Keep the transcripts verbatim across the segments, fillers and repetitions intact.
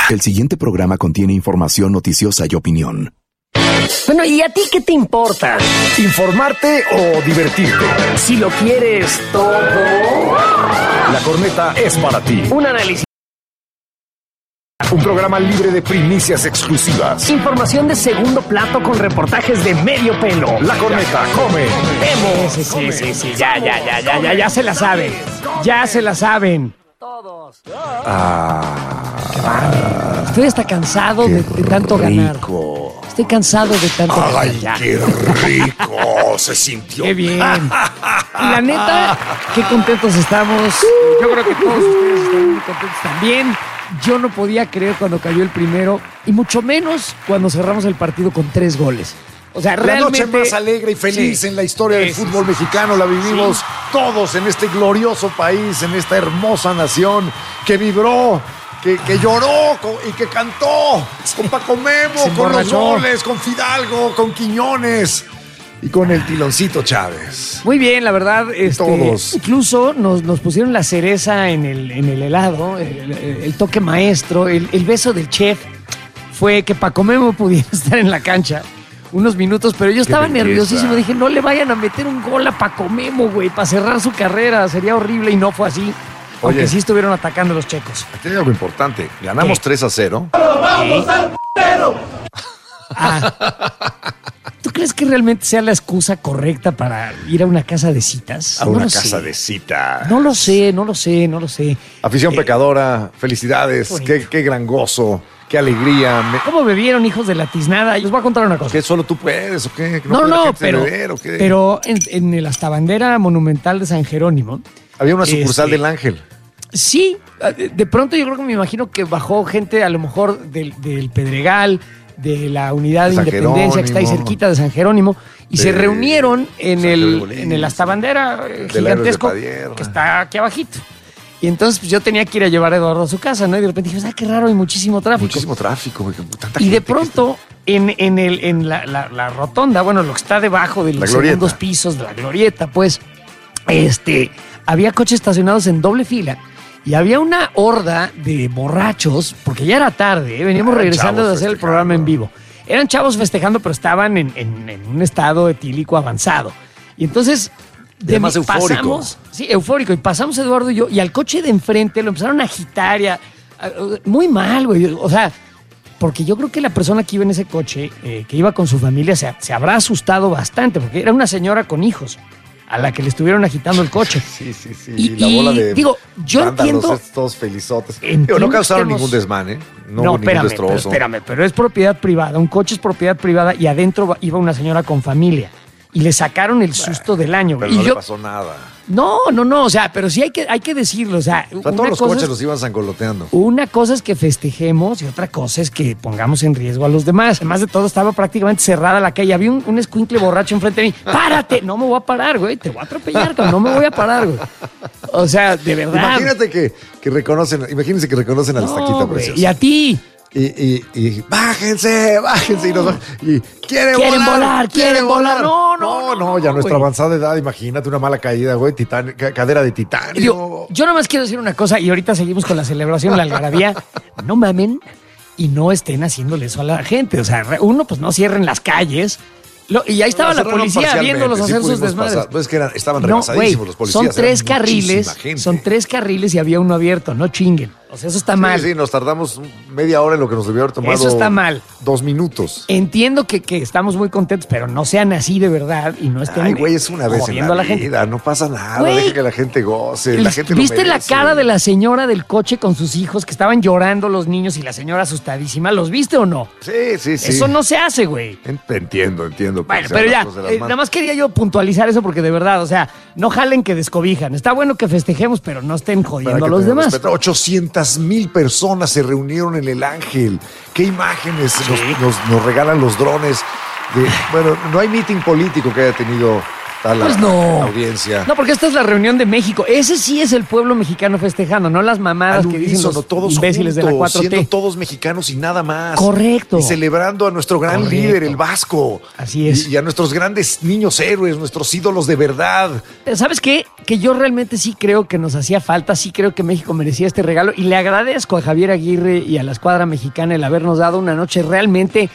El siguiente programa contiene información noticiosa y opinión. Bueno, ¿y a ti qué te importa? ¿Informarte o divertirte? Si lo quieres todo. La Corneta es para ti. Un análisis. Un programa libre de primicias exclusivas. Información de segundo plato con reportajes de medio pelo. La Corneta come. Vemos. Sí, sí, sí, sí, ya, ya, ya, ya, ya, ya se la saben. Ya se la saben. Todos. Ah. Qué bárbaro. Estoy hasta cansado de, de tanto rico. ganar. Estoy cansado de tanto Ay, ganar. Ya. qué rico se sintió. Qué bien. Y la neta, qué contentos estamos. Yo creo que todos ustedes están muy contentos también. Yo no podía creer cuando cayó el primero, y mucho menos cuando cerramos el partido con tres goles. O sea, la realmente... noche más alegre y feliz sí, en la historia sí, del sí, fútbol sí, mexicano la vivimos sí. todos en este glorioso país, en esta hermosa nación que vibró, que, que lloró con, y que cantó con Paco Memo, Se con los emborrachó. goles, con Fidalgo, con Quiñones y con el Tiloncito Chávez. Muy bien, la verdad. Este, Todos. Incluso nos, nos pusieron la cereza en el, en el helado, el, el toque maestro, el, el beso del chef fue que Paco Memo pudiera estar en la cancha unos minutos, pero yo estaba belleza. nerviosísimo. Dije, no le vayan a meter un gol a Paco Memo, güey, para cerrar su carrera. Sería horrible, y no fue así. Aunque Oye. sí estuvieron atacando los checos. Aquí hay algo importante. Ganamos ¿Qué? tres a cero. Ah. ¿Tú crees que realmente sea la excusa correcta para ir a una casa de citas? A No una lo casa sé. de cita. No lo sé, no lo sé, no lo sé. Afición Eh, pecadora, felicidades, bonito. qué, qué gran gozo, qué alegría. Me- ¿Cómo bebieron, hijos de la tiznada? Y les voy a contar una cosa. ¿Qué solo tú puedes o qué? No, puede la no, gente pero, beber, ¿o qué? pero en, en el hasta bandera monumental de San Jerónimo, Había una sucursal este, del Ángel. sí, de pronto yo creo que me imagino que bajó gente a lo mejor del, del Pedregal, de la Unidad de De San Independencia, que está ahí Jerónimo. cerquita de San Jerónimo, y De se reunieron en San el, Jerónimo, en el hasta bandera eh, del Héroes de gigantesco Padierna. que está aquí abajito. Y entonces pues, yo tenía que ir a llevar a Eduardo a su casa, ¿no? Y de repente dije, ah, qué raro, hay muchísimo tráfico. Muchísimo tráfico. güey, tanta Y de gente que pronto, en, en, el, en la, la- la rotonda, bueno, lo que está debajo de La los glorieta. segundos pisos de la glorieta, pues, este, había coches estacionados en doble fila y había una horda de borrachos, porque ya era tarde, ¿eh? Veníamos Eran regresando de chavos hacer el festejando. programa en vivo. Eran chavos festejando, pero estaban en, en- en un estado etílico avanzado. Y entonces... Y además mi- eufórico. Pasamos, sí, eufórico. Y pasamos Eduardo y yo, y al coche de enfrente lo empezaron a agitar. Y a- a- muy mal, güey. O sea, porque yo creo que la persona que iba en ese coche, eh, que iba con su familia, se, se habrá asustado bastante, porque era una señora con hijos a la que le estuvieron agitando el coche. Sí, sí, sí. Y- la bola y, de. digo, yo vándalos, entiendo- estos todos felizotes. Entiendo Digo, no que causaron estemos- ningún desmán, ¿eh? No, No, hubo ningún espérame, pero, destrozo. espérame, pero es propiedad privada. Un coche es propiedad privada y adentro va- iba una señora con familia. Y le sacaron el susto del año. Pero y no yo, le pasó nada. No, no, no, o sea, pero sí hay que, hay que decirlo, o sea, O sea, una todos los cosa coches es- los iban zangoloteando. Una cosa es que festejemos y otra cosa es que pongamos en riesgo a los demás. Además de todo, estaba prácticamente cerrada la calle. Había un, un escuincle borracho enfrente de mí. ¡Párate! No me voy a parar, güey. Te voy a atropellar, cabrón. No me voy a parar, güey. O sea, de verdad. Imagínate que, que reconocen, imagínense que reconocen al No, Estaquita güey. Preciosa. Y a ti. Y, y, y bájense, bájense. Y, nos, va- y quieren, Quieren volar, quieren volar. No, no, no, no, ya no, nuestra güey. avanzada edad, imagínate una mala caída, güey, titán, ca- cadera de titanio. Y digo, yo nomás quiero decir una cosa y ahorita seguimos con la celebración, la algarabía. No mamen y no estén haciéndole eso a la gente. O sea, re- uno, pues no cierren las calles. Lo- y ahí estaba Lo la cerraron policía parcialmente, viéndolos sí hacer sus pudimos desmadres. pasar. Pues es que eran- estaban No, rebasadísimos güey, los policías. son tres eran carriles, muchísima gente. son tres carriles y había uno abierto, no chinguen. O sea, eso está Sí, mal. sí, nos tardamos media hora en lo que nos debió haber tomado. Eso está mal. Dos minutos. Entiendo que, que estamos muy contentos, pero no sean así de verdad y no estén Ay, güey, es una vez en jodiendo la, a la gente. vida, no pasa nada, Güey, deja que la gente goce, la gente lo ¿Viste la merece. cara de la señora del coche con sus hijos que estaban llorando los niños y la señora asustadísima? ¿Los viste o no? Sí, sí, sí. Eso no se hace, güey. En- Entiendo, entiendo. Bueno, se pero van ya, las cosas de las eh, manos. nada más quería yo puntualizar eso porque de verdad, o sea, no jalen que descobijan. Está bueno que festejemos, pero no estén Para jodiendo que a los tengamos demás. respeto. ochocientas mil personas se reunieron en el Ángel. ¿Qué imágenes nos, nos- nos regalan los drones? De, bueno, no hay meeting político que haya tenido está la, Pues no. la audiencia. No, porque esta es la reunión de México. Ese sí es el pueblo mexicano festejando, no las mamadas Al que dicen unísono, los todos imbéciles juntos, de la cuatro T. siendo todos mexicanos y nada más. Correcto. Y celebrando a nuestro gran Correcto. líder, el Vasco. Así es. Y, y a nuestros grandes niños héroes, nuestros ídolos de verdad. Pero ¿sabes qué? Que yo realmente sí creo que nos hacía falta, sí creo que México merecía este regalo y le agradezco a Javier Aguirre y a la escuadra mexicana el habernos dado una noche realmente,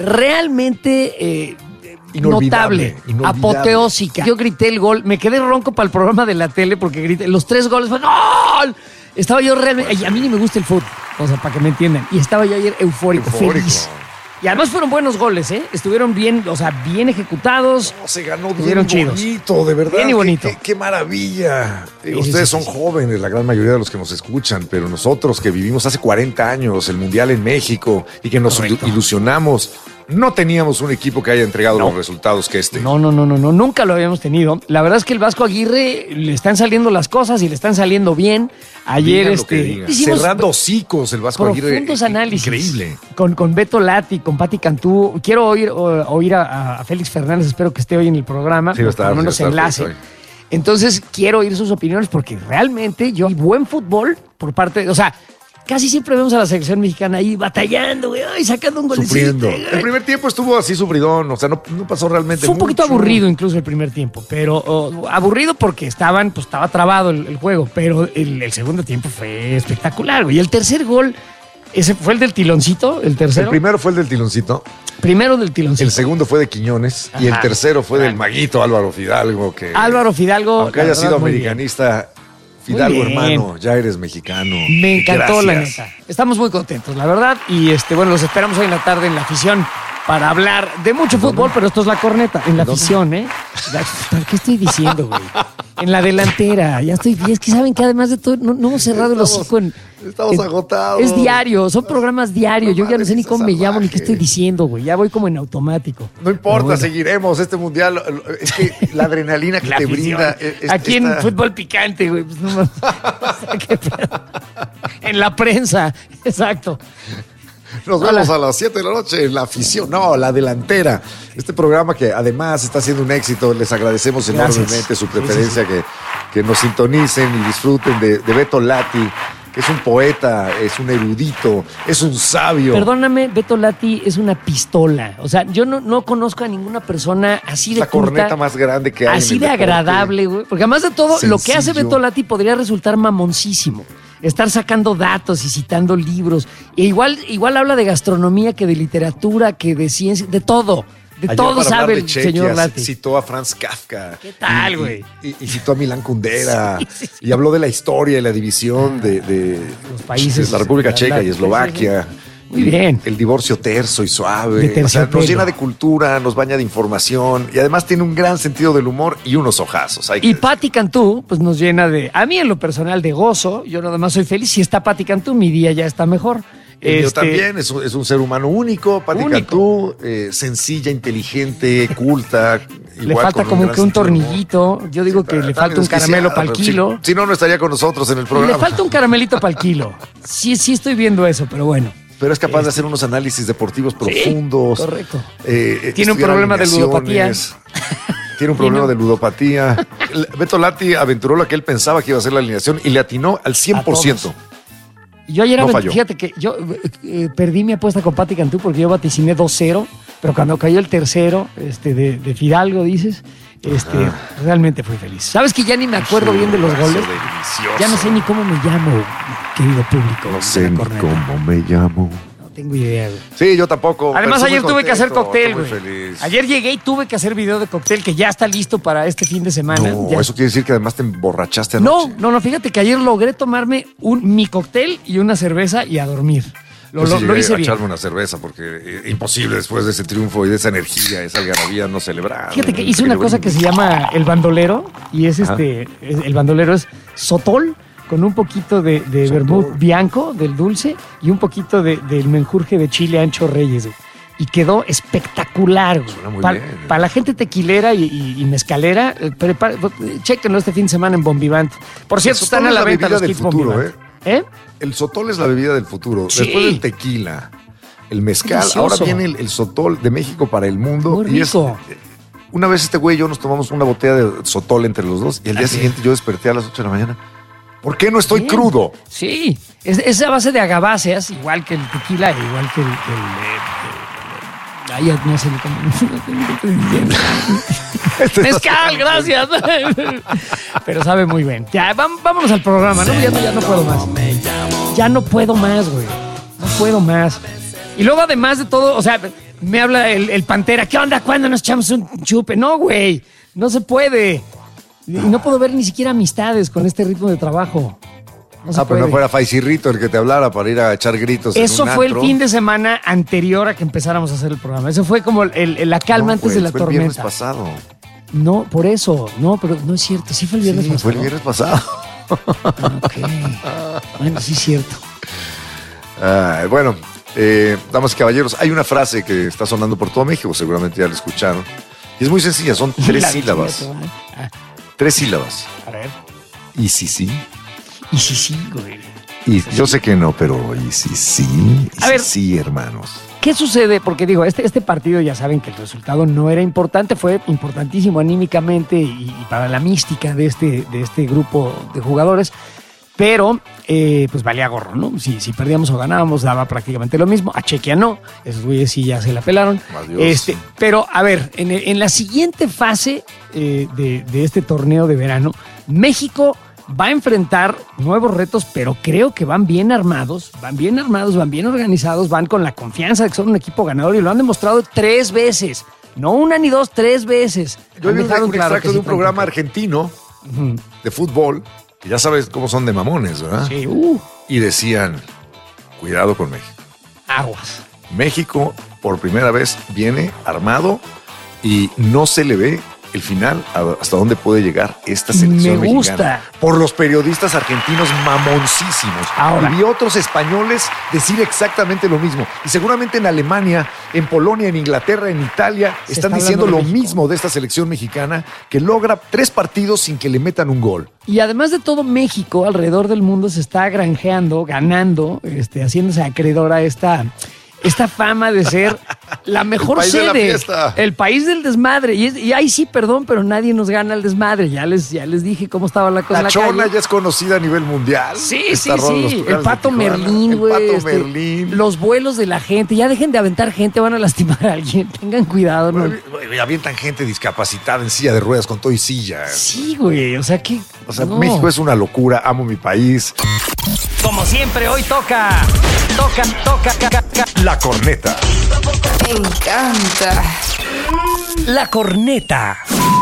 realmente eh, Inolvidable, notable, inolvidable. apoteósica. Yo grité el gol, me quedé ronco para el programa de la tele porque grité los tres goles, fue ¡gol! Estaba yo realmente, y a mí ni me gusta el fútbol, o sea, para que me entiendan, y estaba yo ayer eufórico, Eufórico. feliz. Y además fueron buenos goles, ¿eh? Estuvieron bien, o sea, bien ejecutados. No, se ganó bien Estuvieron chidos. bonito, de verdad. Bien y Qué- bonito. Qué, qué maravilla. Sí, Eh, sí, Ustedes sí, son sí. jóvenes, la gran mayoría de los que nos escuchan, pero nosotros que vivimos hace cuarenta años el Mundial en México y que nos Correcto. ilu- ilusionamos, no teníamos un equipo que haya entregado No. los resultados que este. No, no, no, no, no, nunca lo habíamos tenido. La verdad es que el Vasco Aguirre le están saliendo las cosas y le están saliendo bien. Ayer Digan lo que este, digan. hicimos Cerrando hocicos el Vasco Aguirre. profundos eh, análisis. Increíble. Con, con Beto Lati, con Pati Cantú. Quiero oír, o- oír a, a Félix Fernández, espero que esté hoy en el programa. Sí, va a estar, por lo menos sí va a estar, enlace. Félix, Entonces quiero oír sus opiniones porque realmente yo, buen fútbol por parte, o sea, casi siempre vemos a la selección mexicana ahí batallando, güey, ay, sacando un golecito. Sufriendo. güey. El primer tiempo estuvo así sufridón, o sea, no, no pasó realmente Fue un poquito mucho. aburrido incluso el primer tiempo, pero oh, aburrido porque estaban, pues estaba trabado el, el juego, pero el, el segundo tiempo fue espectacular, güey. Y el tercer gol, ese fue el del tiloncito, el tercero. El primero fue el del tiloncito, Primero del tiloncito. el segundo fue de Quiñones y el Ajá. tercero fue del Claro. maguito Álvaro Fidalgo, que Álvaro Fidalgo. aunque la haya verdad, sido muy bien. americanista, Fidalgo, Muy bien. hermano, ya eres mexicano. Me encantó, la Gracias. neta. Estamos muy contentos, la verdad. Y este, bueno, los esperamos hoy en la tarde en la afición para hablar de mucho fútbol, pero esto es la corneta. En la ¿Dónde? afición, ¿eh? ¿Qué estoy diciendo, güey? En la delantera. Ya estoy. Y es que saben que además de todo, no, no hemos cerrado el Estamos- hocico en. estamos en- agotados. Es diario, son programas diarios. Yo ya no sé ni mames, cómo me salvaje. llamo ni qué estoy diciendo, güey. Ya voy como en automático. No importa, Pero bueno. seguiremos este mundial. Es que la adrenalina que La te afición. brinda. es- es- Aquí en esta- fútbol picante, güey. Pues no mames. O sea, qué pedo. En la prensa, exacto. Nos Hola. vemos a las siete de la noche en la afición. No, la delantera. Este programa que además está siendo un éxito. Les agradecemos Gracias. enormemente su Sí, preferencia, Que, que nos sintonicen y disfruten de, de Beto Lati, que es un poeta, es un erudito, es un sabio. Perdóname, Beto Lati es una pistola. O sea, yo no, no conozco a ninguna persona así Es de la corneta culta, más grande que hay. así en de el deporte. agradable, güey. Porque además de todo, lo que hace Sencillo. Beto Lati podría resultar mamoncísimo. Estar sacando datos y citando libros. E igual, igual habla de gastronomía que de literatura, que de ciencia, de todo. De Ayer, todo para hablar sabe de el Chequia, señor Lati. citó a Franz Kafka. ¿Qué tal, Y- güey? Y, y- y citó a Milán Kundera. Sí, sí, sí. Y habló de la historia y la división de, de Los países. de la República Checa y Sí, sí, Eslovaquia. sí. Muy bien. El divorcio terso y De suave. O sea, terciopelo. nos llena de cultura, nos baña de información y además tiene un gran sentido del humor y unos ojazos. Hay que Y decir. Patti Cantú, pues nos llena de, a mí en lo personal, de gozo. Yo nada más soy feliz. Si está Patti Cantú, mi día ya está mejor. El mío Este, también es un, es un ser humano único, Pati Único. Cantú, eh, sencilla, inteligente, culta. Le igual falta con como gran que un sentido del humor. tornillito. Yo digo Sí, que pero le también falta un caramelo desquiciada, para el pero kilo. Si, si no, no estaría con nosotros en el programa. Le falta un caramelito para el kilo. Sí, sí estoy viendo eso, pero bueno. Pero es capaz Este- de hacer unos análisis deportivos Sí, profundos. correcto. eh, Tiene un estudiar problema de alineaciones. Tiene un problema de ludopatía. El- Beto Lati aventuró lo que él pensaba que iba a ser la alineación y le atinó al cien por ciento. A Yo ayer, No avent- falló. fíjate que yo eh, perdí mi apuesta con Patti Cantú porque yo vaticiné dos cero, pero cuando cayó el tercero este, de, de Fidalgo, dices, este, realmente fui feliz. ¿Sabes que ya ni me acuerdo Sí, bien de los abrazo goles? delicioso. Ya no sé ni cómo me llamo, querido público. No de sé la ni corneta. cómo me llamo. No tengo idea, güey. Sí, yo tampoco. Además, pero estoy ayer muy tuve que hacer contento, cóctel, estoy güey. muy feliz. Ayer llegué y tuve que hacer video de cóctel que ya está listo para este fin de semana. No, Ya- eso quiere decir que además te emborrachaste no, anoche. no, no, fíjate que ayer logré tomarme un, mi cóctel y una cerveza y a dormir. Lo, Yo sí lo- lo llegué hice a bien. echarme una cerveza porque eh, imposible después de ese triunfo y de esa energía, esa algarabía, no celebrar. Fíjate que Un hice una pequeño cosa que se brindis. llama el bandolero y es Ajá. este, es- el bandolero es sotol con un poquito de, de Sotol. vermut bianco, del dulce, y un poquito de- del menjurje de chile ancho Reyes, güey. Y quedó espectacular, Suena muy Para bien. la gente tequilera y, y- y mezcalera, eh, prepara- chéquenlo este fin de semana en Bombivant. Por cierto, El sotol están a es la la venta bebida los del kits futuro, Bombivant. ¿Eh? El sotol es la bebida del futuro. Sí. Después del tequila, el mezcal, Delicioso. ahora viene el, el sotol de México para el mundo. Muy y es rico. eh, una vez este güey y yo nos tomamos una botella de Sotol entre los dos y el día Así siguiente es. yo desperté a las ocho de la mañana. ¿Por qué no estoy Bien. crudo? Sí, es, es a base de agaváceas, igual que el tequila, igual que el... que el, eh, eh, ay, no sé cómo... ¡Mezcal, gracias! Pero sabe muy bien. Ya, vam- vámonos al programa, ¿no? Ya, no- ya no puedo más. Ya no puedo más, güey. No puedo más. Y luego, además de todo, o sea, me habla el, el Pantera. ¿Qué onda? ¿Cuándo nos echamos un chupe? No, güey. No se puede. Y no puedo ver ni siquiera amistades con este ritmo de trabajo. No se Ah, pero puede. no fuera Faisirrito el que te hablara para ir a echar gritos en Eso un fue el antro. fin de semana anterior a que empezáramos a hacer el programa. Eso fue como el- el- la calma No, antes güey, de la fue el viernes tormenta. pasado. No, por eso. No, pero no es cierto. Sí fue el viernes Sí, pasado. fue el viernes pasado. Ah, ok. Bueno, sí es cierto. Ah, bueno, eh, damas y caballeros, hay una frase que está sonando por todo México, seguramente ya la escucharon. Y es muy sencilla, son tres La de sílabas. chingazo, ¿eh? Ah, Tres sílabas. a ver. Y sí, sí. Y sí, sí, güey. Y yo sé que no, pero y sí, sí. Y A ver. sí, sí, hermanos. ¿Qué sucede? Porque digo, este, este partido ya saben que el resultado no era importante, fue importantísimo anímicamente y, y para la mística de este, de este grupo de jugadores, pero eh, pues valía gorro, ¿no? Si, si perdíamos o ganábamos, daba prácticamente lo mismo. A Chequia no, esos güeyes sí ya se la pelaron. Adiós. Este, pero a ver, en, en la siguiente fase eh, de, de este torneo de verano, México va a enfrentar nuevos retos, pero creo que van bien armados, van bien armados, van bien organizados, van con la confianza de que son un equipo ganador y lo han demostrado tres veces. No una ni dos, tres veces. Yo Han vi un, dejado un claro extracto que de un sí programa traen argentino Ujú. de fútbol, que ya sabes cómo son de mamones, ¿verdad? Sí, uh, Y decían, cuidado con México. aguas. México por primera vez viene armado y no se le ve el final a- hasta dónde puede llegar esta selección Me gusta. mexicana. Por los periodistas argentinos mamoncísimos. Ahora. Y vi otros españoles decir exactamente lo mismo. Y seguramente en Alemania, en Polonia, en Inglaterra, en Italia, Se están está diciendo hablando lo de México. mismo de esta selección mexicana que logra tres partidos sin que le metan un gol. Y además de todo, México alrededor del mundo se está granjeando, ganando, este, haciéndose acreedora a esta, esta fama de ser la mejor país de sede, la fiesta. el país del desmadre. Y, es- y ahí sí, perdón, pero nadie nos gana el desmadre. Ya les, ya les dije cómo estaba la cosa La en la Chona calle. ya es conocida a nivel mundial. Sí, Esta sí, rola, los sí. Tucanes El de Pato Tijuana. Merlín, güey. El Pato este, Merlín. Los vuelos de la gente. Ya dejen de aventar gente, van a lastimar a alguien. Tengan cuidado, ¿no? Güey, güey, avientan gente discapacitada en silla de ruedas con todo y silla. Sí, güey. O sea que. O sea, no. México es una locura, amo mi país. Como siempre, hoy toca. Toca, toca, ca, ca, ca. La corneta. Me encanta. La corneta.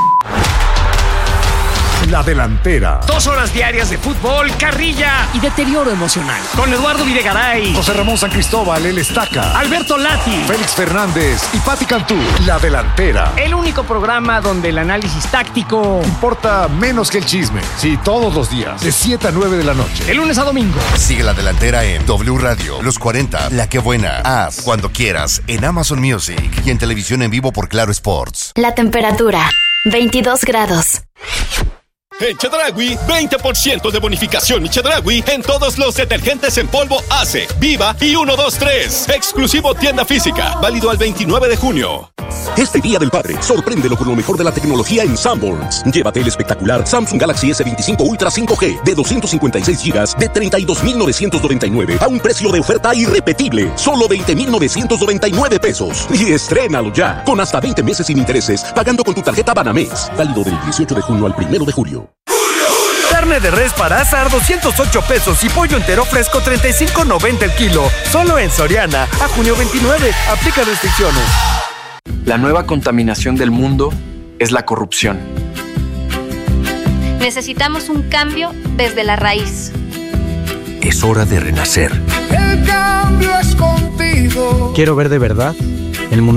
La delantera. Dos horas diarias de fútbol, carrilla y deterioro emocional. Con Eduardo Videgaray, José Ramón San Cristóbal, el Estaca. Alberto Lati. Félix Fernández y Pati Cantú. La delantera. El único programa donde el análisis táctico, Importa menos que el chisme. Sí, todos los días. De siete a nueve de la noche. de lunes a domingo. Sigue La Delantera en W Radio, Los cuarenta, La Que Buena, Haz, Cuando Quieras, en Amazon Music y en televisión en vivo por Claro Sports. La temperatura, veintidós grados. En Chedraui, veinte por ciento de bonificación y Chedraui en todos los detergentes en polvo Ace, Viva y uno dos tres. Exclusivo tienda física, válido al veintinueve de junio. Este Día del Padre, sorpréndelo con lo mejor de la tecnología en Sanborns. Llévate el espectacular Samsung Galaxy S veinticinco Ultra cinco G de doscientos cincuenta y seis gigas de treinta y dos mil novecientos noventa y nueve a un precio de oferta irrepetible, solo veinte mil novecientos noventa y nueve pesos. Y estrénalo ya, con hasta veinte meses sin intereses, pagando con tu tarjeta Banamex. Válido del dieciocho de junio al primero de julio. Carne de res para asar doscientos ocho pesos y pollo entero fresco treinta y cinco noventa el kilo. Solo en Soriana a junio veintinueve. Aplica restricciones. La nueva contaminación del mundo es la corrupción. Necesitamos un cambio desde la raíz. Es hora de renacer. El cambio es contigo. Quiero ver de verdad el mundo.